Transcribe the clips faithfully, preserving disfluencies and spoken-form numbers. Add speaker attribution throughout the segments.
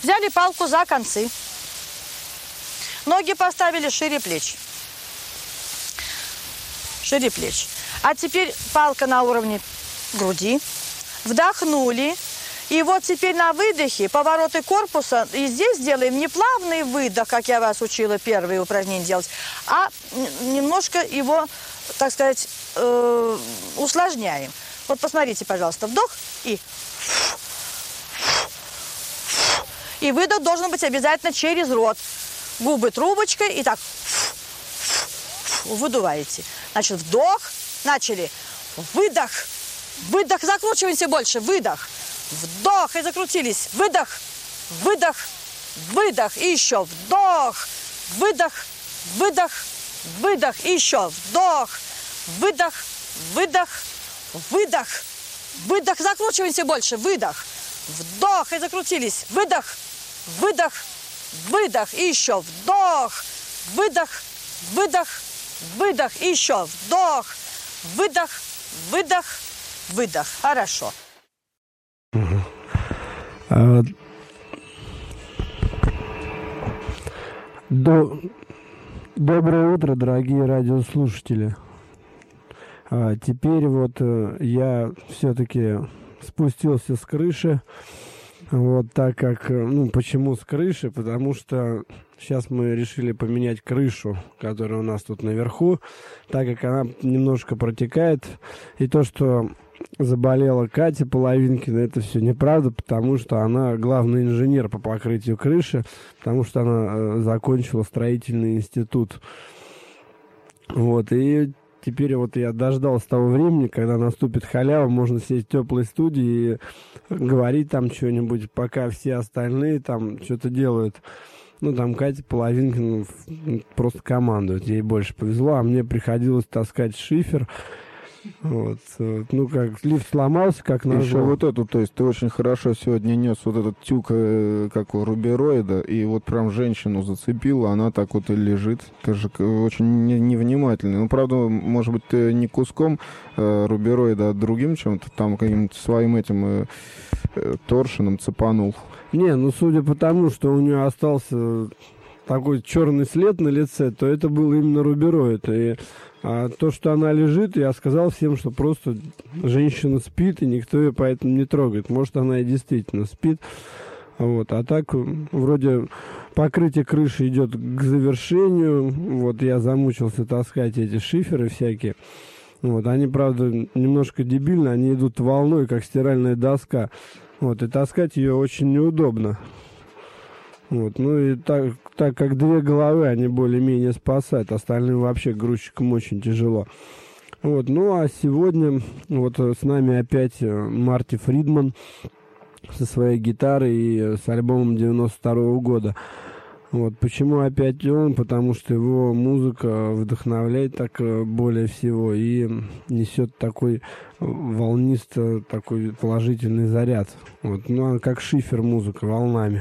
Speaker 1: Взяли палку за концы. Ноги поставили шире плеч. Шире плеч. А теперь палка на уровне груди. Вдохнули. И вот теперь на выдохе повороты корпуса. И здесь делаем не плавный выдох, как я вас учила первые упражнения делать, а немножко его, так сказать, э, усложняем. Вот посмотрите, пожалуйста, вдох и... И выдох должен быть обязательно через рот. Губы трубочкой и так выдуваете. Значит, вдох. Начали. Выдох. Выдох. Закручиваемся больше. Выдох. Вдох. И закрутились. Выдох. Выдох. Выдох. И еще. Вдох. Выдох. Выдох. Выдох. И еще. Вдох. Выдох. Выдох. Выдох. Выдох. Закручиваемся больше. Выдох. Вдох. И закрутились. Выдох. Выдох. Выдох. И еще. Вдох. Выдох. Выдох. Выдох. И еще. Вдох. Выдох. Выдох. Выдох. Хорошо.
Speaker 2: Угу. А, до... Доброе утро, дорогие радиослушатели. А, теперь вот я все-таки спустился с крыши. Вот так как, ну, почему с крыши? Потому что сейчас мы решили поменять крышу, которая у нас тут наверху, так как она немножко протекает. И то, что заболела Катя Половинкина, это все неправда, потому что она главный инженер по покрытию крыши, потому что она э, закончила строительный институт. Вот, и теперь вот я дождался того времени, когда наступит халява, можно сесть в теплой студии и говорить там что-нибудь, пока все остальные там что-то делают. Ну, там Катя Половинкина просто командует, ей больше повезло, а мне приходилось таскать шифер. Вот, ну, как лифт сломался, как назло.
Speaker 3: Еще вот эту, то есть ты очень хорошо сегодня нес вот этот тюк, как у рубероида, и вот прям женщину зацепила, она так вот и лежит. Ты же очень невнимательный. Ну, правда, может быть, ты не куском э, рубероида, а другим чем-то, там каким-то своим этим э, э, торшином цепанул.
Speaker 2: Не, ну, судя по тому, что у нее остался такой черный след на лице, то это был именно рубероид. И а то, что она лежит, я сказал всем, что просто женщина спит, и никто ее поэтому не трогает. Может, она и действительно спит. Вот. А так, вроде покрытие крыши идет к завершению. Вот я замучился таскать эти шиферы всякие. Вот. Они, правда, немножко дебильны, они идут волной, как стиральная доска. Вот. И таскать ее очень неудобно. Вот, ну и так, так как две головы, они более-менее спасают, остальным вообще грузчикам очень тяжело. Вот, ну а сегодня вот с нами опять Марти Фридман со своей гитарой и с альбомом девяносто второго года. Вот, почему опять он? Потому что его музыка вдохновляет так более всего и несет такой волнистый, такой положительный заряд. Вот, ну, как шифер музыка, волнами.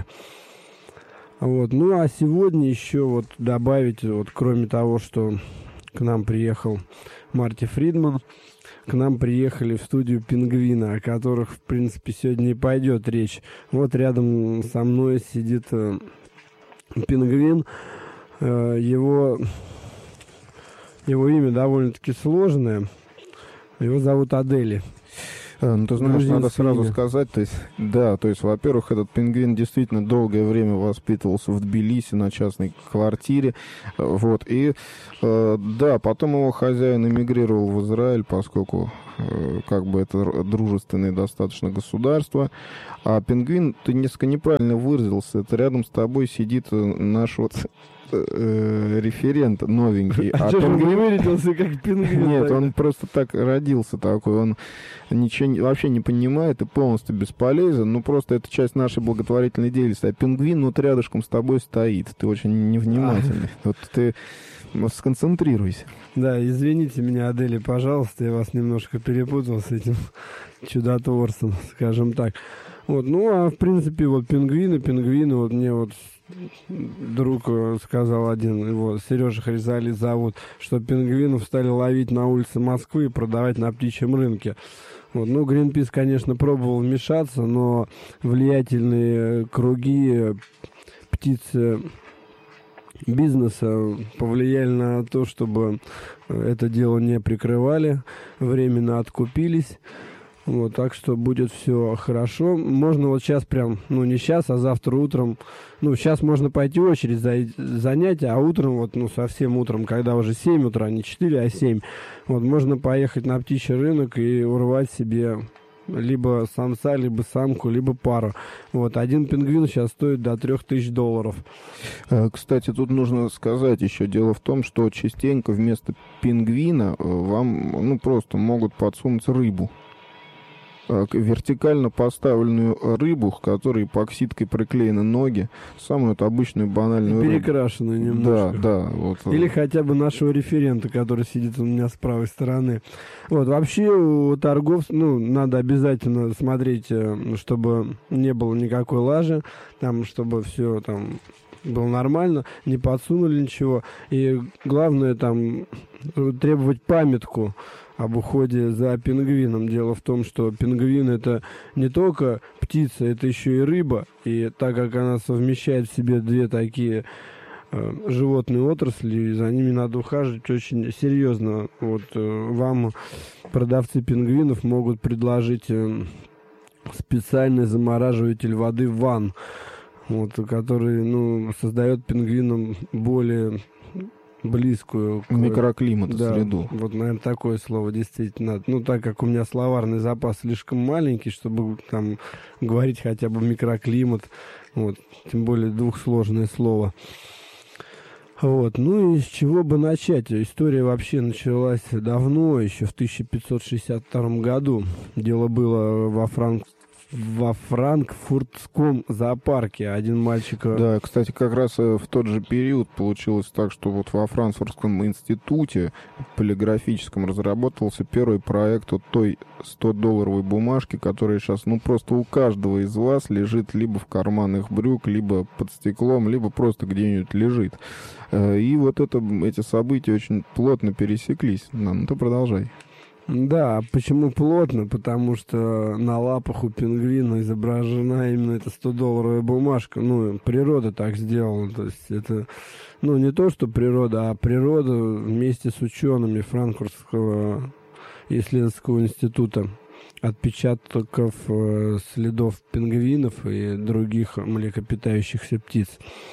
Speaker 2: Вот. Ну, а сегодня еще вот добавить, вот кроме того, что к нам приехал Марти Фридман, к нам приехали в студию Пингвина, о которых, в принципе, сегодня и пойдет речь. Вот рядом со мной сидит э, Пингвин. Э, его, его имя довольно-таки сложное. Его зовут Адели.
Speaker 3: Ну, ты знаешь, надо сразу сказать, то есть, да, то есть, во-первых, этот Пингвин действительно долгое время воспитывался в Тбилиси на частной квартире, вот, и, э, да, потом его хозяин эмигрировал в Израиль, поскольку, э, как бы, это дружественное достаточно государство, а Пингвин, ты несколько неправильно выразился, это рядом с тобой сидит наш вот... референт новенький.
Speaker 2: А, а что же он вырядился как Пингвин?
Speaker 3: Нет, он просто так родился такой, он ничего вообще не понимает и полностью бесполезен, ну просто это часть нашей благотворительной деятельности, а Пингвин вот рядышком с тобой стоит, ты очень невнимательный, а. Вот ты сконцентрируйся.
Speaker 2: Да, извините меня, Адели, пожалуйста, я вас немножко перепутал с этим чудотворцем, скажем так. Вот, ну, а в принципе, вот пингвины, пингвины, вот мне вот друг сказал один, его Сережа Харизали зовут, что пингвинов стали ловить на улице Москвы и продавать на птичьем рынке. Вот, ну, Гринпис, конечно, пробовал вмешаться, но влиятельные круги птицы бизнеса повлияли на то, чтобы это дело не прикрывали, временно откупились. Вот, так что будет все хорошо. Можно вот сейчас прям, ну не сейчас, а завтра утром. Ну, сейчас можно пойти в очередь за занятия, а утром, вот, ну совсем утром, когда уже семь утра, не четыре, а семь, вот, можно поехать на птичий рынок и урвать себе либо самца, либо самку, либо пару. Вот, один пингвин сейчас стоит до трех тысяч долларов.
Speaker 3: Кстати, тут нужно сказать еще, дело в том, что частенько вместо пингвина вам, ну, просто могут подсунуть рыбу. Вертикально поставленную рыбу, к которой эпоксидкой приклеены ноги, самую вот обычную банальную рыбу.
Speaker 2: Перекрашенную немножко.
Speaker 3: Да, да. Вот.
Speaker 2: Или хотя бы нашего референта, который сидит у меня с правой стороны. Вот, вообще у торговцев, ну, надо обязательно смотреть, чтобы не было никакой лажи, там, чтобы все там было нормально, не подсунули ничего. И главное там требовать памятку об уходе за пингвином. Дело в том, что пингвин — это не только птица, это еще и рыба. И так как она совмещает в себе две такие э, животные отрасли, за ними надо ухаживать очень серьезно. Вот э, вам продавцы пингвинов могут предложить э, специальный замораживатель воды ван, вот, который, ну, создает пингвинам более близкую к
Speaker 3: микроклимату,
Speaker 2: да,
Speaker 3: среду.
Speaker 2: Вот, наверное, такое слово действительно. Ну, так как у меня словарный запас слишком маленький, чтобы там говорить хотя бы микроклимат, вот, тем более двухсложное слово. Вот, ну и с чего бы начать? История вообще началась давно, еще в тысяча пятьсот шестьдесят втором году. Дело было во Франк... во Франкфуртском зоопарке. Один мальчик...
Speaker 3: Да, кстати, как раз в тот же период получилось так, что вот во Франкфуртском институте полиграфическом разработался первый проект вот той сто-долларовой бумажки, которая сейчас, ну, просто у каждого из вас лежит либо в карманах брюк, либо под стеклом, либо просто где-нибудь лежит. И вот это, эти события очень плотно пересеклись. Ну, ну ты продолжай.
Speaker 2: Да, почему плотно? Потому что на лапах у пингвина изображена именно эта сто-долларовая бумажка. Ну, природа так сделала. То есть это, ну, не то, что природа, а природа вместе с учеными Франкфуртского исследовательского института отпечатков э, следов пингвинов и других млекопитающихся птиц.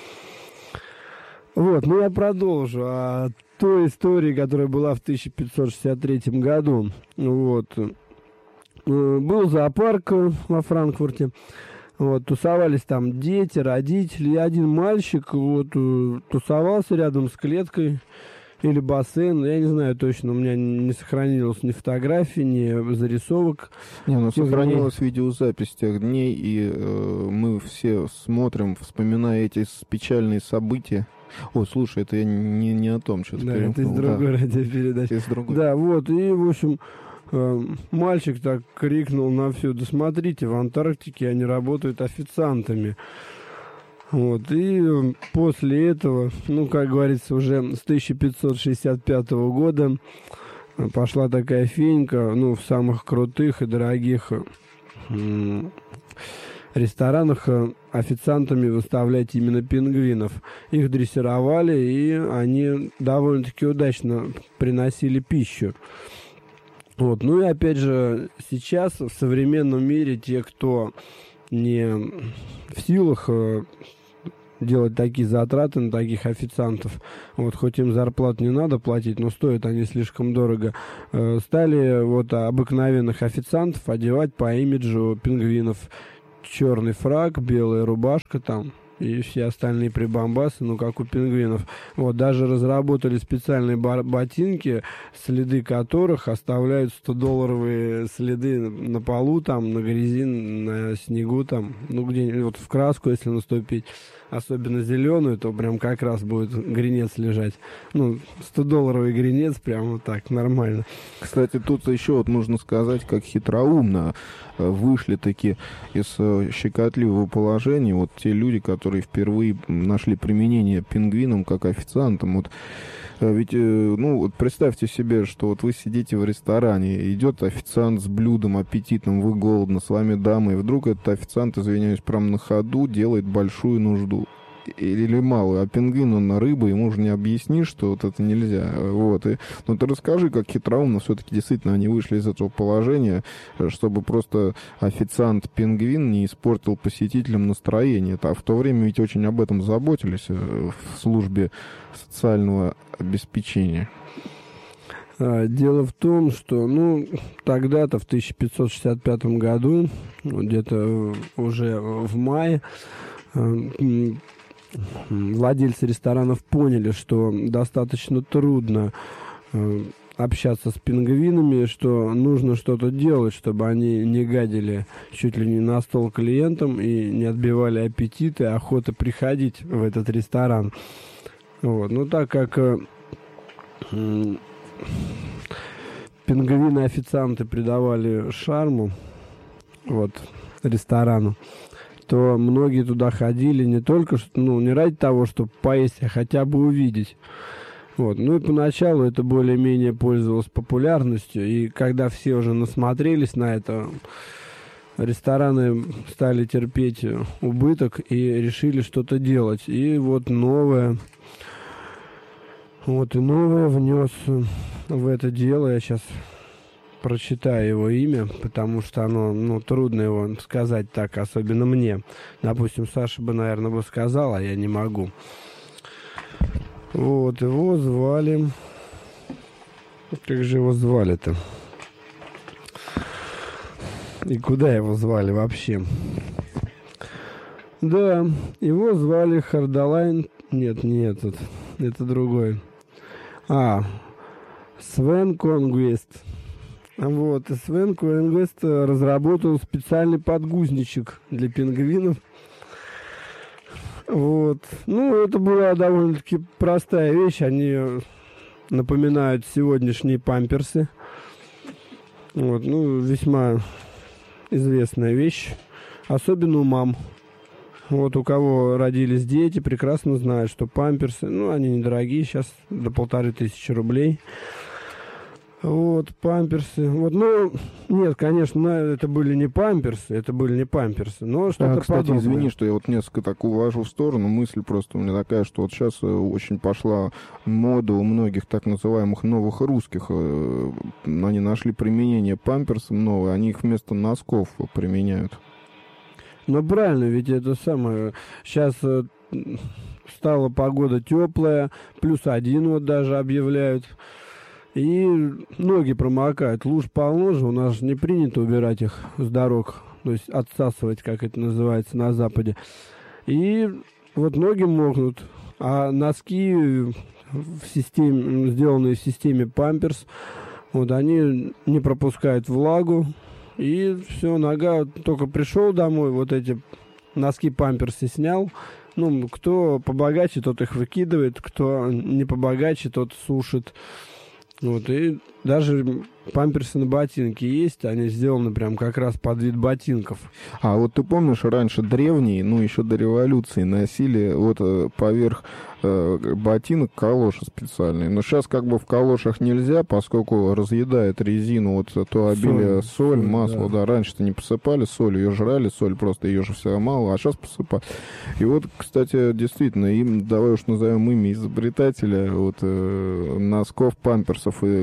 Speaker 2: Вот, ну я продолжу о той истории, которая была в тысяча пятьсот шестьдесят третьем году. Вот. Был зоопарк во Франкфурте. Вот, тусовались там дети, родители. И один мальчик вот, тусовался рядом с клеткой или бассейн. Я не знаю точно, у меня не сохранилось ни фотографий, ни зарисовок.
Speaker 3: Не, ну сохранилась видеозапись тех дней, и э, мы все смотрим, вспоминая эти печальные события. О, слушай, это я не, не о том, что-то
Speaker 2: да,
Speaker 3: перемкнул.
Speaker 2: Это из другой да. радиопередачи.
Speaker 3: Из другой.
Speaker 2: Да, вот, и, в общем, э, мальчик так крикнул на все: да смотрите, в Антарктике они работают официантами. Вот, и после этого, ну, как говорится, уже с тысяча пятьсот шестьдесят пятого года пошла такая фенька, ну, в самых крутых и дорогих м- ресторанах официантами выставлять именно пингвинов. Их дрессировали, и они довольно-таки удачно приносили пищу. Вот. Ну и опять же, сейчас в современном мире те, кто не в силах делать такие затраты на таких официантов, вот, хоть им зарплату не надо платить, но стоят они слишком дорого, стали вот обыкновенных официантов одевать по имиджу пингвинов. Черный фрак, белая рубашка, там и все остальные прибамбасы, ну, как у пингвинов. Вот, даже разработали специальные ботинки, следы которых оставляют сто-долларовые следы на полу, там, на грязи, на снегу, там, ну, где-нибудь вот в краску, если наступить, особенно зеленую, то прям как раз будет гринец лежать. Ну, сто-долларовый гринец, прям вот так, нормально.
Speaker 3: Кстати, тут еще вот нужно сказать, как хитроумно вышли таки из щекотливого положения вот те люди, которые впервые нашли применение пингвинам как официантам. Вот ведь, ну, вот представьте себе, что вот вы сидите в ресторане, идет официант с блюдом аппетитным, вы голодны, с вами дама, и вдруг этот официант, извиняюсь, прямо на ходу делает большую нужду. Или малую, а пингвин, он на рыбу, ему уже не объяснишь, что вот это нельзя. Вот. И, ну, ты расскажи, как хитроумно все-таки действительно они вышли из этого положения, чтобы просто официант-пингвин не испортил посетителям настроение. А в то время ведь очень об этом заботились в службе социального обеспечения.
Speaker 2: Дело в том, что, ну, тогда-то, в тысяча пятьсот шестьдесят пятом году, где-то уже в мае, владельцы ресторанов поняли, что достаточно трудно э, общаться с пингвинами, что нужно что-то делать, чтобы они не гадили чуть ли не на стол клиентам и не отбивали аппетит и охоты приходить в этот ресторан. Вот. Ну, так как э, э, пингвины-официанты придавали шарму вот, ресторану, то многие туда ходили не только, ну, не ради того, чтобы поесть, а хотя бы увидеть. Вот. Ну и поначалу это более-менее пользовалось популярностью, и когда все уже насмотрелись на это, рестораны стали терпеть убыток и решили что-то делать. И вот новое, вот и новое внес в это дело, я сейчас прочитаю его имя, потому что оно, ну, трудно его сказать так, особенно мне. Допустим, Саша бы, наверное, бы сказал, а я не могу. Вот, его звали... Как же его звали-то? И куда его звали вообще? Да, его звали Хардалайн... Нет, не этот. Это другой. А, Свен Конгвест. Вот, и Свен Конгвест разработал специальный подгузничек для пингвинов. Вот. Ну, это была довольно-таки простая вещь. Они напоминают сегодняшние памперсы. Вот, ну, весьма известная вещь. Особенно у мам. Вот, у кого родились дети, прекрасно знают, что памперсы, ну, они недорогие, сейчас до полторы тысячи рублей. Вот, памперсы. Вот, ну, нет, конечно, это были не памперсы, это были не памперсы, но что-то
Speaker 3: а, кстати,
Speaker 2: подобное.
Speaker 3: Извини, что я вот несколько так увожу в сторону, мысль просто у меня такая, что вот сейчас очень пошла мода у многих так называемых новых русских. Они нашли применение памперсам новые, они их вместо носков применяют.
Speaker 2: Ну, правильно, ведь это самое, сейчас стала погода теплая, плюс один вот даже объявляют. И ноги промокают. Луж полно же, у нас же не принято убирать их с дорог, то есть отсасывать, как это называется на Западе. И вот ноги мокнут, а носки в системе, сделанные в системе памперс, вот они не пропускают влагу, и все, нога, только пришел домой, вот эти носки памперсы снял. Ну, кто побогаче, тот их выкидывает, кто не побогаче, тот сушит. Вот, и даже памперсы на ботинки есть, они сделаны прям как раз под вид ботинков.
Speaker 3: А вот ты помнишь, раньше древние, ну, еще до революции, носили вот поверх э, ботинок калоши специальные. Но сейчас как бы в калошах нельзя, поскольку разъедает резину вот то обилие соль, соль масло. Да. Да, раньше-то не посыпали соль, ее жрали, соль просто, ее же всего мало, а сейчас посыпают. И вот, кстати, действительно, им, давай уж назовем имя изобретателя вот, э, носков, памперсов, и, которые их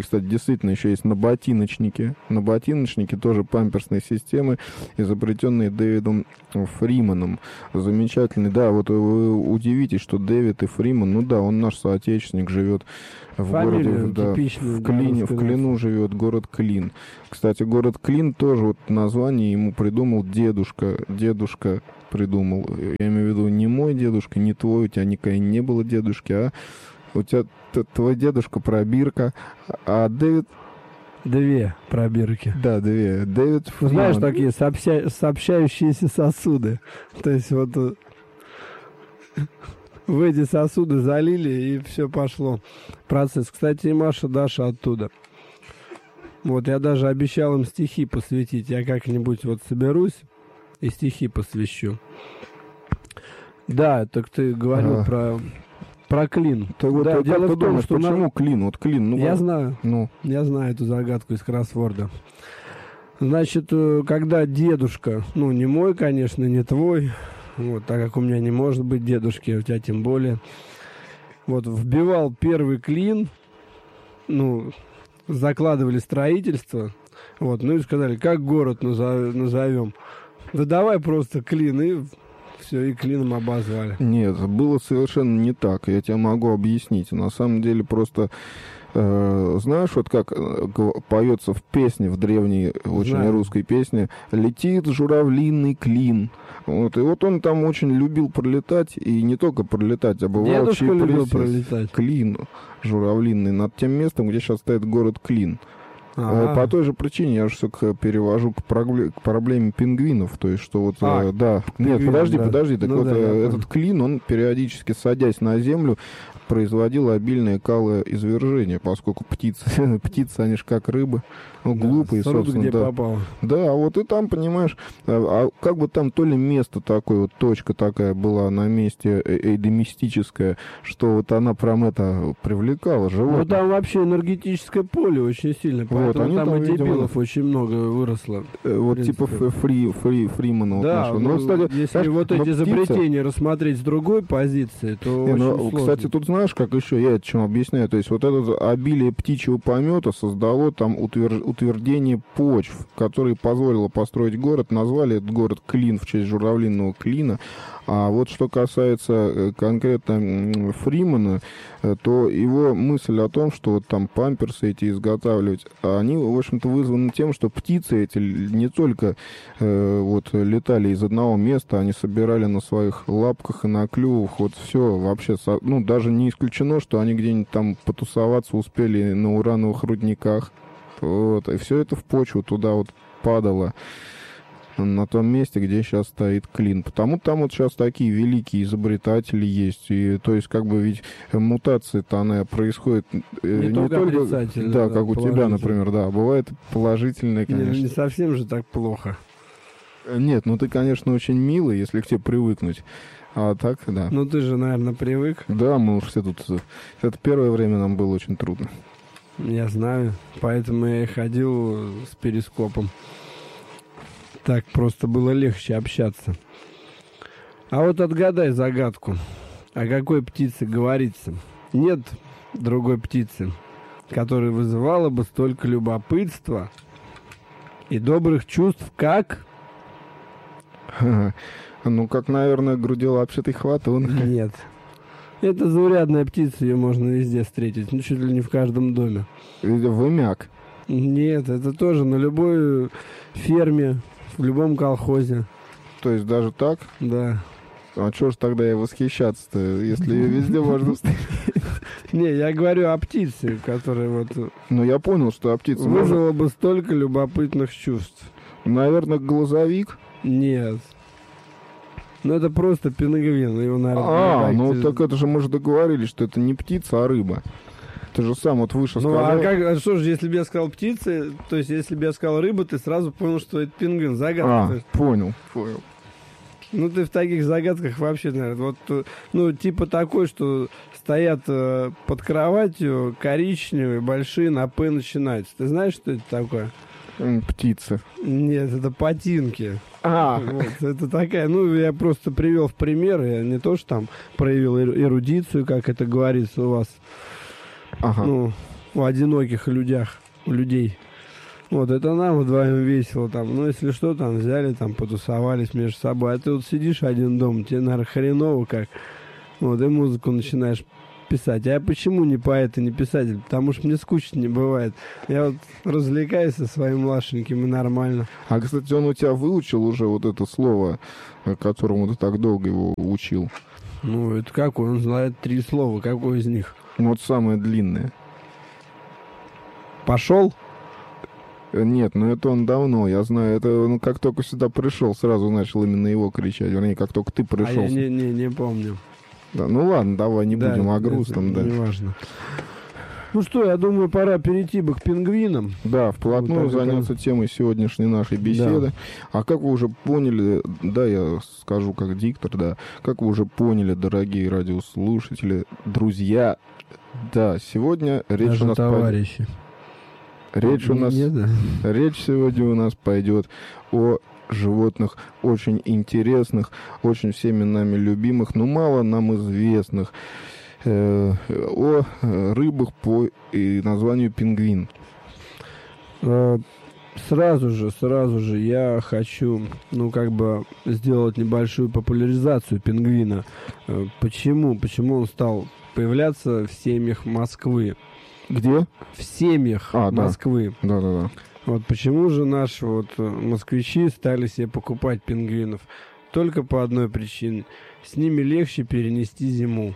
Speaker 3: кстати, действительно еще есть наботиночники. Наботиночники тоже памперсные системы, изобретенные Дэвидом Фриманом. Замечательный. Да, вот вы удивитесь, что Дэвид и Фриман, ну да, он наш соотечественник, живет в
Speaker 2: Фамилия
Speaker 3: городе, да, в, Клине, в Клину живет, город Клин. Кстати, город Клин тоже вот название ему придумал дедушка. Дедушка придумал. Я имею в виду не мой дедушка, не твой, у тебя никогда не было дедушки, а у тебя твой дедушка пробирка, а Дэвид...
Speaker 2: Две пробирки.
Speaker 3: Да, две. Дэвид Фриман.
Speaker 2: Знаешь, такие сообща... сообщающиеся сосуды. То есть вот в эти сосуды залили, и все пошло. Процесс. Кстати, и Маша, Даша оттуда. Вот я даже обещал им стихи посвятить. Я как-нибудь вот соберусь и стихи посвящу. Да, так ты говорил а. про... Про Клин.
Speaker 3: Ты, вот,
Speaker 2: да,
Speaker 3: вот, дело в том, думаешь, что почему на... Клин? Вот Клин. Ну,
Speaker 2: я
Speaker 3: вот.
Speaker 2: знаю.
Speaker 3: Ну.
Speaker 2: Я знаю эту загадку из кроссворда. Значит, когда дедушка, ну, не мой, конечно, не твой, вот, так как у меня не может быть дедушки, у тебя тем более, вот, вбивал первый клин, ну, закладывали строительство, вот, ну и сказали, как город назовем? Да давай просто Клин, и все, и Клином обозвали.
Speaker 3: Нет, было совершенно не так, я тебе могу объяснить. На самом деле просто... Знаешь, вот как поется в песне, в древней очень Знаю. русской песне, «Летит журавлиный клин». Вот, и вот он там очень любил пролетать, и не только пролетать, а бывало...
Speaker 2: Дедушка любил пролетать.
Speaker 3: Клин журавлиный над тем местом, где сейчас стоит город Клин. А-а-а. По той же причине я же все перевожу к, пробле- к проблеме пингвинов, то есть что вот, а, да, нет, подожди, да. подожди, так ну, вот да, этот клин, он периодически, садясь на землю, производил обильное калое извержение, поскольку птицы, птицы, они же как рыбы, ну, да, глупые, собственно,
Speaker 2: где
Speaker 3: да.
Speaker 2: попало.
Speaker 3: Да, вот и там, понимаешь, а, а как бы там то ли место такое, вот точка такая была на месте эйдемистическая, что вот она прям это привлекала животных.
Speaker 2: Ну, там вообще энергетическое поле очень сильно, поэтому вот, там, там и дебилов видимо, очень много выросло.
Speaker 3: Вот типа фри, фри, Фримана.
Speaker 2: Да, вот, ну, ну, кстати, если знаешь, вот эти изобретения птица... рассмотреть с другой позиции, то Не, очень ну, сложно.
Speaker 3: Кстати, тут знаешь, как еще, я это чем объясняю, то есть вот это обилие птичьего помета создало там утвер... утверждение почв, которое позволило построить город, назвали этот город Клин в честь журавлиного клина. А вот что касается конкретно Фримана, то его мысль о том, что вот там памперсы эти изготавливать, они, в общем-то, вызваны тем, что птицы эти не только э, вот летали из одного места, они собирали на своих лапках и на клювах, вот все вообще, ну, даже не исключено, что они где-нибудь там потусоваться успели на урановых рудниках, вот, и все это в почву туда вот падало. На том месте, где сейчас стоит Клин. Потому там вот сейчас такие великие изобретатели есть. И, то есть, как бы, ведь мутация-то она происходит не,
Speaker 2: не только, только
Speaker 3: да, да, как у тебя, например, да, бывает положительное, конечно.
Speaker 2: Не, не совсем же так плохо.
Speaker 3: Нет, ну ты, конечно, очень милый, если к тебе привыкнуть. А так, да.
Speaker 2: Ну ты же, наверное, привык.
Speaker 3: Да, мы уж все тут... Это первое время нам было очень трудно.
Speaker 2: Я знаю, поэтому я и ходил с перископом. Так просто было легче общаться. А вот отгадай загадку. О какой птице говорится? Нет другой птицы, которая вызывала бы столько любопытства и добрых чувств, как...
Speaker 3: Ну, как, наверное, грудилапчатый хватун.
Speaker 2: Нет. Это заурядная птица, ее можно везде встретить. Ну, чуть ли не в каждом доме.
Speaker 3: Вымяк.
Speaker 2: Нет, это тоже на любой ферме, в любом колхозе.
Speaker 3: То есть даже так?
Speaker 2: Да.
Speaker 3: А что ж тогда и восхищаться-то, если ее везде можно встретить?
Speaker 2: Не, я говорю о птице, которая вот...
Speaker 3: Ну, я понял, что о птице...
Speaker 2: Вызвала бы столько любопытных чувств.
Speaker 3: Наверное, глазовик?
Speaker 2: Нет. Ну, это просто пингвин. Его, наверное...
Speaker 3: А, ну так это же мы же договорились, что это не птица, а рыба. Ты же сам вот выше
Speaker 2: ну,
Speaker 3: сказал.
Speaker 2: Ну, а, как, а что же, если бы я сказал птицы, то есть если бы я сказал рыба, ты сразу понял, что это пингвин. Загадка.
Speaker 3: А, понял, понял.
Speaker 2: Ну, ты в таких загадках вообще, наверное, вот, ну, типа такой, что стоят э, под кроватью коричневые, большие, на «П» начинаются. Ты знаешь, что это такое?
Speaker 3: Птицы.
Speaker 2: Нет, это ботинки.
Speaker 3: А,
Speaker 2: вот, это такая, ну, я просто привел в пример, я не то, что там проявил эрудицию, как это говорится у вас.
Speaker 3: Ага.
Speaker 2: Ну, у одиноких людях, у людей. Вот, это нам вдвоем весело там. Ну, если что, там взяли, там потусовались между собой. А ты вот сидишь один дома, тебе, наверное, хреново как. Вот, и музыку начинаешь писать. А я почему не поэт и не писатель? Потому что мне скучно не бывает. Я вот развлекаюсь со своим младшеньким, и нормально.
Speaker 3: А, кстати, он у тебя выучил уже вот это слово, которому ты так долго его учил?
Speaker 2: Ну, это какое? Он знает три слова. Какое из них?
Speaker 3: Вот самое длинное.
Speaker 2: Пошел?
Speaker 3: Нет, ну это он давно, я знаю. Это он как только сюда пришел, сразу начал именно его кричать. Вернее, как только ты пришел.
Speaker 2: А я не, не, не помню.
Speaker 3: Да, ну ладно, давай не
Speaker 2: да,
Speaker 3: будем о грустном, да.
Speaker 2: Не важно. Ну что, я думаю, пора перейти бы к пингвинам.
Speaker 3: Да, вплотную вот заняться это... темой сегодняшней нашей беседы. Да. А как вы уже поняли, да, я скажу как диктор, да, как вы уже поняли, дорогие радиослушатели, друзья, да, сегодня речь
Speaker 2: Даже
Speaker 3: у нас...
Speaker 2: товарищи.
Speaker 3: Речь у нас... Нет, да? Речь сегодня у нас пойдет о животных очень интересных, очень всеми нами любимых, но мало нам известных, э, о рыбах по и названию пингвин.
Speaker 2: Сразу же, сразу же я хочу, ну, как бы сделать небольшую популяризацию пингвина. Почему? Почему он стал появляться в семьях Москвы?
Speaker 3: Где?
Speaker 2: В семьях а, Москвы.
Speaker 3: Да, да, да.
Speaker 2: Вот почему же наши вот москвичи стали себе покупать пингвинов? Только по одной причине. С ними легче перенести зиму.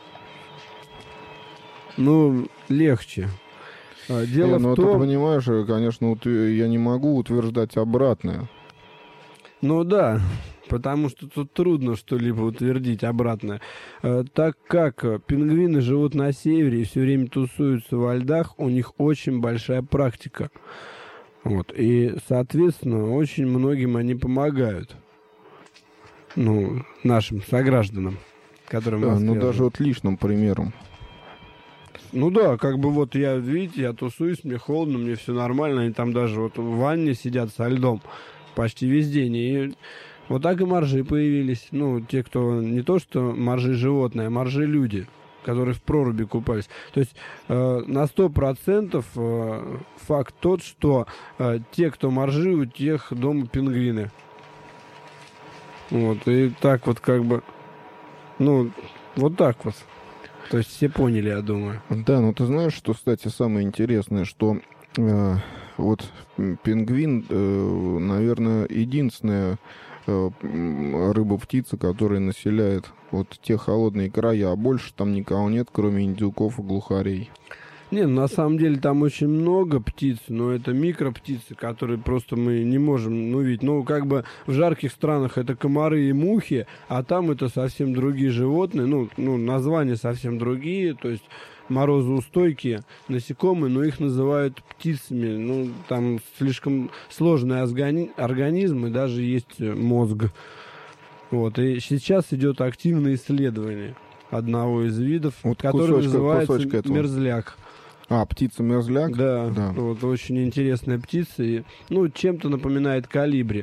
Speaker 2: Ну, легче. Дело
Speaker 3: не, ну,
Speaker 2: в том...
Speaker 3: ты понимаешь, конечно, вот я не могу утверждать обратное.
Speaker 2: Ну да, потому что тут трудно что-либо утвердить обратное. Так как пингвины живут на севере и все время тусуются во льдах, у них очень большая практика. Вот. И, соответственно, очень многим они помогают. Ну, нашим согражданам, которым...
Speaker 3: Да, ну даже вот личным примером.
Speaker 2: Ну да, как бы вот я, видите, я тусуюсь, мне холодно, мне все нормально. Они там даже вот в ванне сидят со льдом почти весь день. И вот так и моржи появились. Ну, те, кто не то, что моржи животные, а моржи люди, которые в проруби купались. То есть э, на сто процентов э, факт тот, что э, те, кто моржи, у тех дома пингвины. Вот, и так вот как бы, ну, вот так вот. То есть все поняли, я думаю.
Speaker 3: Да, ну ты знаешь, что, кстати, самое интересное, что э, вот пингвин, э, наверное, единственная э, рыба-птица, которая населяет вот те холодные края, а больше там никого нет, кроме индюков и глухарей.
Speaker 2: Не, ну, на самом деле там очень много птиц, но это микроптицы, которые просто мы не можем увидеть. Ну, как бы в жарких странах это комары и мухи, а там это совсем другие животные, ну, ну названия совсем другие, то есть морозоустойкие насекомые, но их называют птицами. Ну, там слишком сложный организм, и даже есть мозг. Вот, и сейчас идет активное исследование одного из видов, вот который кусочка, называется мерзляк.
Speaker 3: А, птица-мерзляк?
Speaker 2: Да, да, вот очень интересная птица. И, ну, чем-то напоминает колибри.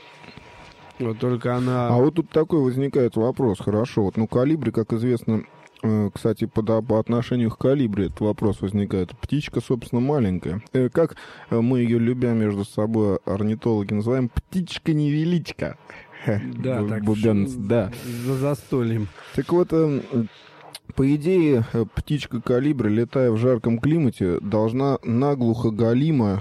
Speaker 2: Вот только она...
Speaker 3: А вот тут такой возникает вопрос. Хорошо, вот, ну, колибри, как известно, э, кстати, по, по отношению к колибри этот вопрос возникает. Птичка, собственно, маленькая. Э, как мы ее, любя между собой, орнитологи, называем птичка-невеличка.
Speaker 2: Да,
Speaker 3: Б-
Speaker 2: так
Speaker 3: бубенц, да.
Speaker 2: За застольем.
Speaker 3: Так вот... Э, По идее, птичка колибри, летая в жарком климате, должна наглухо галимо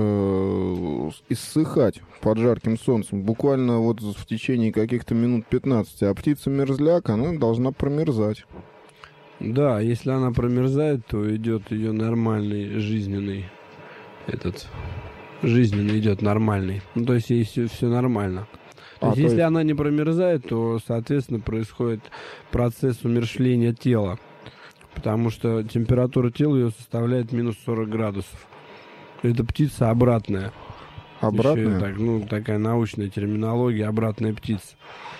Speaker 3: э, иссыхать под жарким солнцем, буквально вот в течение каких-то минут пятнадцати, а птица-мерзляк, она должна промерзать.
Speaker 2: Да, если она промерзает, то идет ее нормальный жизненный, этот, жизненный идет нормальный, ну, то есть ей все, все нормально. То а, есть, то если есть... она не промерзает, то, соответственно, происходит процесс умерщвления тела. Потому что температура тела ее составляет минус сорок градусов. Это птица обратная.
Speaker 3: Обратная?
Speaker 2: Еще, так, ну, такая научная терминология, обратная птица.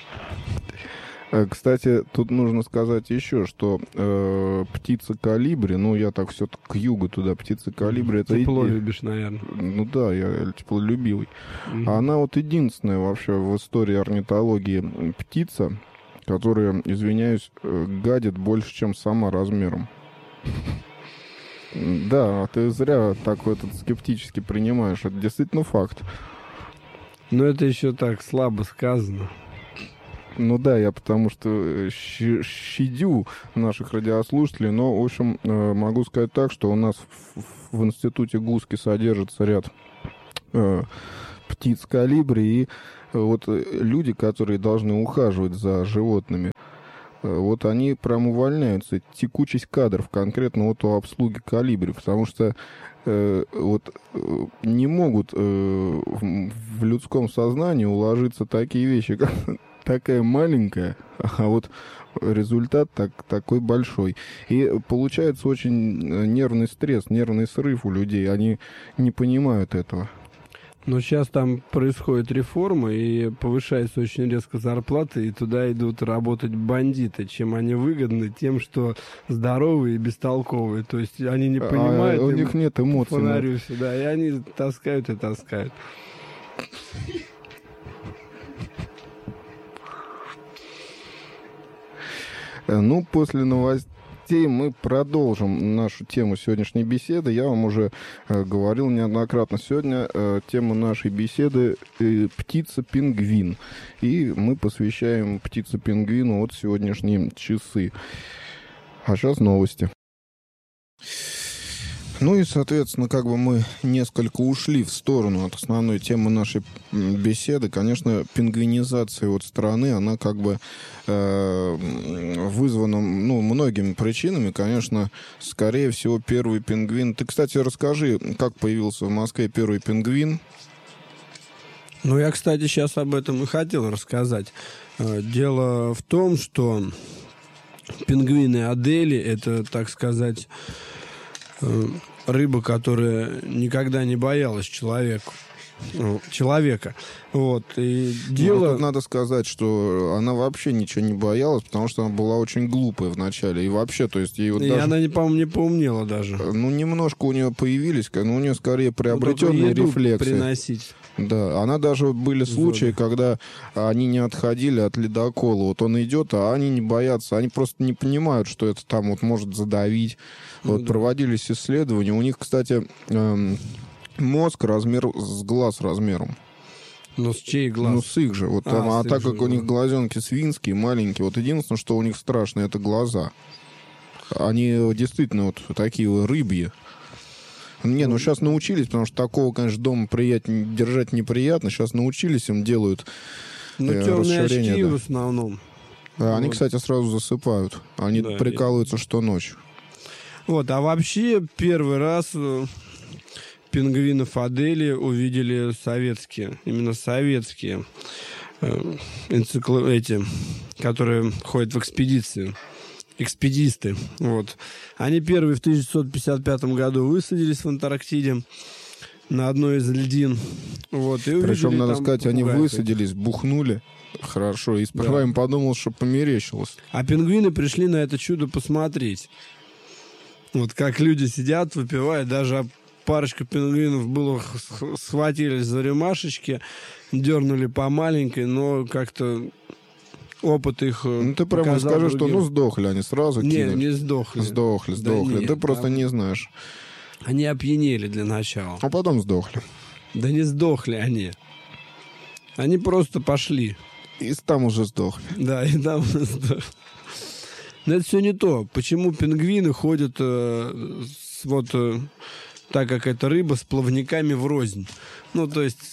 Speaker 3: Кстати, тут нужно сказать еще, что э, птица колибри, ну, я так все к югу туда, птица колибри...
Speaker 2: Тепло это
Speaker 3: еди...
Speaker 2: любишь, наверное.
Speaker 3: Ну да, я теплолюбивый. Mm-hmm. А она вот единственная вообще в истории орнитологии птица, которая, извиняюсь, гадит больше, чем сама размером. Да, ты зря так вот скептически принимаешь. Это действительно факт.
Speaker 2: Но это еще так слабо сказано.
Speaker 3: Ну да, я потому что щадю наших радиослушателей, но, в общем, могу сказать так, что у нас в, в институте Гуски содержится ряд э, птиц колибри, и вот люди, которые должны ухаживать за животными, вот они прям увольняются. Текучесть кадров конкретно вот у обслуги колибри, потому что э, вот э, не могут э, в, в людском сознании уложиться такие вещи, как такая маленькая, а вот результат так, такой большой. И получается очень нервный стресс, нервный срыв у людей. Они не понимают этого.
Speaker 2: Но сейчас там происходит реформа, и повышается очень резко зарплата, и туда идут работать бандиты. Чем они выгодны? Тем, что здоровые и бестолковые. То есть они не понимают...
Speaker 3: А у них нет эмоций.
Speaker 2: Фонарю сюда, и они таскают и таскают.
Speaker 3: Ну, после новостей мы продолжим нашу тему сегодняшней беседы. Я вам уже э, говорил неоднократно. Сегодня э, тема нашей беседы э, птица-пингвин. И мы посвящаем птице-пингвину вот сегодняшние часы. А сейчас новости. Ну и, соответственно, как бы мы несколько ушли в сторону от основной темы нашей беседы. Конечно, пингвинизация вот страны, она как бы э, вызвана, ну, многими причинами. Конечно, скорее всего, первый пингвин... Ты, кстати, расскажи, как появился в Москве первый пингвин?
Speaker 2: Ну, я, кстати, сейчас об этом и хотел рассказать. Дело в том, что пингвины Адели — это, так сказать... рыба, которая никогда не боялась человеку, ну, человека. Вот. И дело...
Speaker 3: Ну, тут надо сказать, что она вообще ничего не боялась, потому что она была очень глупая вначале. И вообще, то есть ей вот
Speaker 2: и
Speaker 3: даже...
Speaker 2: она, не, по-моему, не поумнела даже.
Speaker 3: Ну, немножко у нее появились, но у нее скорее приобретенные
Speaker 2: ну,
Speaker 3: рефлексы.
Speaker 2: Приносить.
Speaker 3: Да, она даже были случаи, Зоны. когда они не отходили от ледокола. Вот он идет, а они не боятся. Они просто не понимают, что это там вот может задавить. Вот ну, проводились да. исследования. У них, кстати, эм, мозг размер с глаз размером.
Speaker 2: Ну, с чей глаз?
Speaker 3: Ну, с их же. Вот, а, там, а так как же, у них глазенки свинские, маленькие, вот единственное, что у них страшно, это глаза. Они действительно вот такие рыбьи. Не, ну сейчас научились, потому что такого, конечно, дома приятнее, держать неприятно. Сейчас научились, им делают
Speaker 2: ну,
Speaker 3: э,
Speaker 2: темные
Speaker 3: расширение.
Speaker 2: очки
Speaker 3: да.
Speaker 2: в основном.
Speaker 3: А, они, вот. кстати, сразу засыпают. Они да, прикалываются, и... что ночью.
Speaker 2: Вот, а вообще первый раз пингвинов Адели увидели советские, именно советские э, энцикло... эти, которые ходят в экспедиции. Экспедисты. Вот. Они первые в тысяча девятьсот пятьдесят пятом году высадились в Антарктиде на одной из льдин. Вот, и
Speaker 3: причем, надо сказать, они высадились, бухнули хорошо, и сперва да. им подумал, что померещилось.
Speaker 2: А пингвины пришли на это чудо посмотреть. Вот как люди сидят, выпивают, даже парочка пингвинов было, схватились за рюмашечки, дернули по маленькой, но как-то... опыт их.
Speaker 3: Ну, ты прямо скажи, что ну сдохли они сразу.
Speaker 2: Не,
Speaker 3: кинули.
Speaker 2: не сдохли.
Speaker 3: Сдохли, сдохли. Да нет, ты просто там... не знаешь.
Speaker 2: Они опьянели для начала.
Speaker 3: А потом сдохли.
Speaker 2: Да не сдохли они. Они просто пошли.
Speaker 3: И там уже сдохли.
Speaker 2: Да, и там уже сдохли. Но это все не то. Почему пингвины ходят э, с, вот э, так, как эта рыба, с плавниками врознь? Ну, то есть...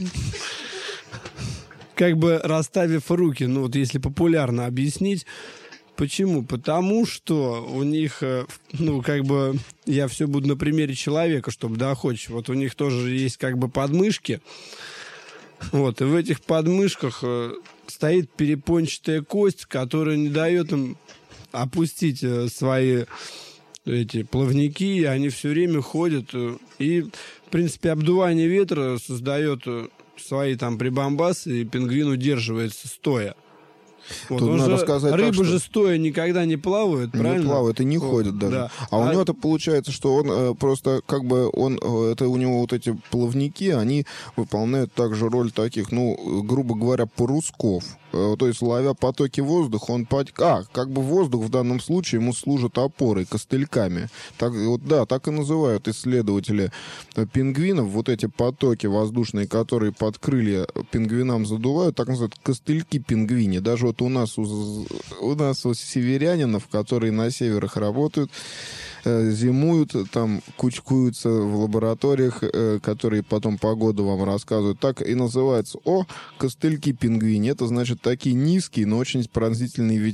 Speaker 2: как бы расставив руки, ну вот если популярно объяснить, почему? Потому что у них, ну как бы, я все буду на примере человека, чтобы доходчиво. Вот у них тоже есть как бы подмышки, вот, и в этих подмышках стоит перепончатая кость, которая не дает им опустить свои эти плавники, и они все время ходят, и, в принципе, обдувание ветра создает... свои там прибамбасы, и пингвин удерживается стоя. Вот,
Speaker 3: Тут надо сказать
Speaker 2: рыбы
Speaker 3: так, что...
Speaker 2: же стоя никогда не плавают, правильно?
Speaker 3: Не плавают и не
Speaker 2: вот,
Speaker 3: ходят даже.
Speaker 2: Да.
Speaker 3: А, а у
Speaker 2: а...
Speaker 3: него-то получается, что он э, просто как бы он, э, это у него вот эти плавники, они выполняют также роль таких, ну, грубо говоря, парусков. Э, то есть, ловя потоки воздуха, он... Под... А, как бы воздух в данном случае ему служит опорой, костыльками. Так, вот, да, так и называют исследователи пингвинов. Вот эти потоки воздушные, которые под крылья пингвинам задувают, так называют костыльки пингвини. Даже вот у нас, у, у нас у северянинов, которые на северах работают, э, зимуют, там кучкуются в лабораториях, э, которые потом погоду вам рассказывают, так и называется: о, костыльки пингвини. Это значит такие низкие, но очень пронзительные ветерки.